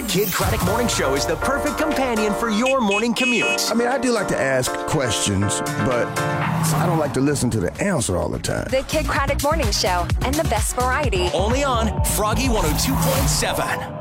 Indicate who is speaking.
Speaker 1: Kid Craddock Morning Show is the perfect companion for your morning commute.
Speaker 2: I mean, I do like to ask questions, but I don't like to listen to the answer all the time.
Speaker 3: The Kid Craddock Morning Show and the best variety.
Speaker 1: Only on Froggy 102.7.